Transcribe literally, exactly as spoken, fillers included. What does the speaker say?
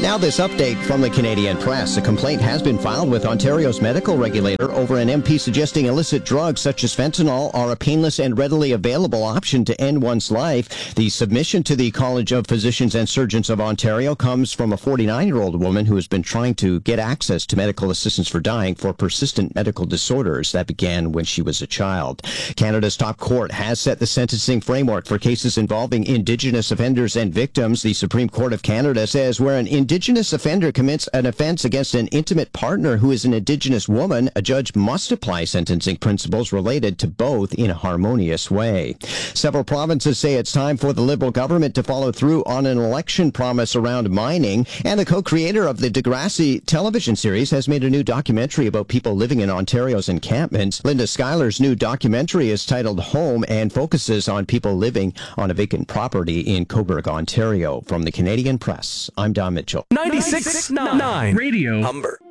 Now this update from the Canadian Press. A complaint has been filed with Ontario's medical regulator over an M P suggesting illicit drugs such as fentanyl are a painless and readily available option to end one's life. The submission to the College of Physicians and Surgeons of Ontario comes from a forty-nine-year-old woman who has been trying to get access to medical assistance for dying for persistent medical disorders that began when she was a child. Canada's top court has set the sentencing framework for cases involving Indigenous offenders and victims. The Supreme Court of Canada says where an Indigenous offender commits an offense against an intimate partner who is an Indigenous woman, a judge must apply sentencing principles related to both in a harmonious way. Several provinces say it's time for the Liberal government to follow through on an election promise around mining, and the co-creator of the Degrassi television series has made a new documentary about people living in Ontario's encampments. Linda Schuyler's new documentary is titled Home and focuses on people living on a vacant property in Cobourg, Ontario. From the Canadian Press, I'm Don Mitchell. ninety-six point nine Radio Humber.